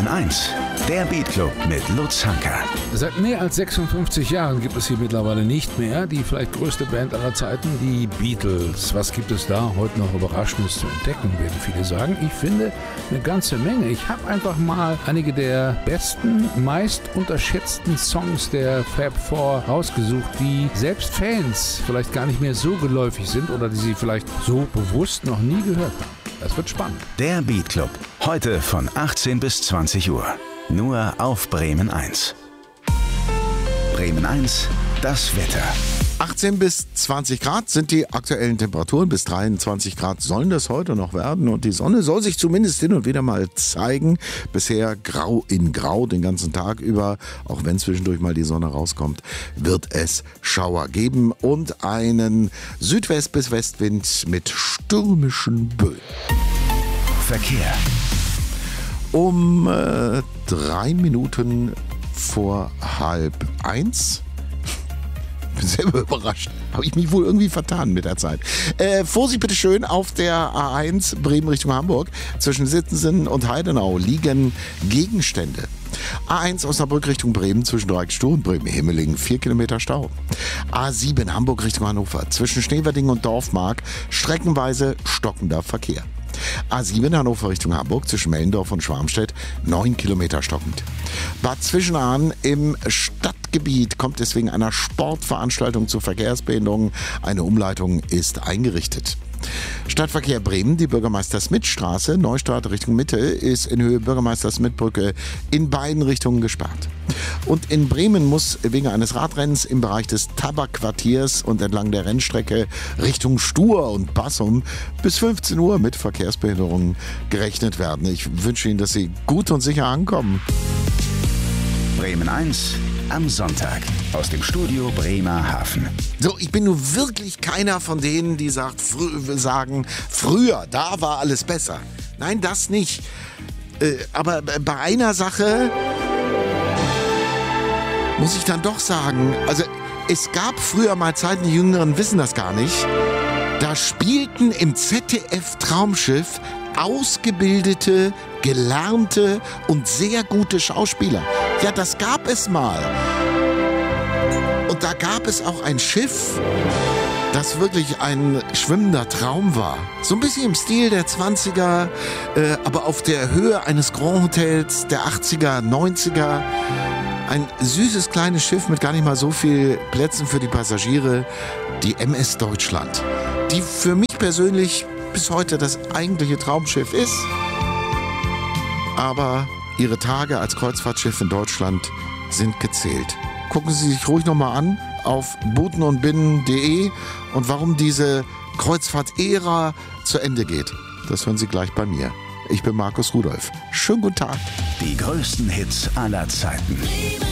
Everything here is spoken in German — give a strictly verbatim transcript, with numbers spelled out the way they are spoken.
eins, der Beatclub mit Lutz Hanker. Seit mehr als sechsundfünfzig Jahren gibt es hier mittlerweile nicht mehr die vielleicht größte Band aller Zeiten, die Beatles. Was gibt es da heute noch Überraschendes zu entdecken, werden viele sagen. Ich finde eine ganze Menge. Ich habe einfach mal einige der besten, meist unterschätzten Songs der Fab Four rausgesucht, die selbst Fans vielleicht gar nicht mehr so geläufig sind oder die sie vielleicht so bewusst noch nie gehört haben. Das wird spannend. Der Beatclub, heute von achtzehn bis zwanzig Uhr. Nur auf Bremen eins. Bremen eins, das Wetter. achtzehn bis zwanzig Grad sind die aktuellen Temperaturen. Bis dreiundzwanzig Grad sollen das heute noch werden. Und die Sonne soll sich zumindest hin und wieder mal zeigen. Bisher grau in grau den ganzen Tag über. Auch wenn zwischendurch mal die Sonne rauskommt, wird es Schauer geben. Und einen Südwest- bis Westwind mit stürmischen Böen. Verkehr. Um äh, drei Minuten vor halb eins. Bin selber überrascht. Habe ich mich wohl irgendwie vertan mit der Zeit. Äh, Vorsicht bitte schön auf der A eins Bremen Richtung Hamburg. Zwischen Sittensen und Heidenau liegen Gegenstände. A eins Osnabrück Richtung Bremen zwischen Dreieckstuhl und Bremen-Himmelingen vier Kilometer Stau. A sieben Hamburg Richtung Hannover zwischen Schneverding und Dorfmark streckenweise stockender Verkehr. A sieben Hannover Richtung Hamburg zwischen Mellendorf und Schwarmstedt neun Kilometer stockend. Bad Zwischenahn im Stadtgebiet kommt es wegen einer Sportveranstaltung zu Verkehrsbehinderungen. Eine Umleitung ist eingerichtet. Stadtverkehr Bremen, die Bürgermeister-Schmidt-Straße, Neustadt Richtung Mitte, ist in Höhe Bürgermeister-Schmidt-Brücke in beiden Richtungen gesperrt. Und in Bremen muss wegen eines Radrennens im Bereich des Tabakquartiers und entlang der Rennstrecke Richtung Stur und Bassum bis fünfzehn Uhr mit Verkehrsbehinderungen gerechnet werden. Ich wünsche Ihnen, dass Sie gut und sicher ankommen. Bremen eins am Sonntag aus dem Studio Bremerhaven. So, ich bin nun wirklich keiner von denen, die sagt, frü- sagen, früher, da war alles besser. Nein, das nicht. Äh, aber bei einer Sache muss ich dann doch sagen, also es gab früher mal Zeiten, die Jüngeren wissen das gar nicht, da spielten im Z D F Traumschiff ausgebildete, gelernte und sehr gute Schauspieler. Ja, das gab es mal. Und da gab es auch ein Schiff, das wirklich ein schwimmender Traum war. So ein bisschen im Stil der zwanziger, äh, aber auf der Höhe eines Grand Hotels der achtziger, neunziger. Ein süßes kleines Schiff mit gar nicht mal so viel Plätzen für die Passagiere, die M S Deutschland, die für mich persönlich bis heute das eigentliche Traumschiff ist. Aber ihre Tage als Kreuzfahrtschiff in Deutschland sind gezählt. Gucken Sie sich ruhig nochmal an auf butenundbinnen punkt de und warum diese Kreuzfahrt-Ära zu Ende geht. Das hören Sie gleich bei mir. Ich bin Markus Rudolph. Schönen guten Tag. Die größten Hits aller Zeiten.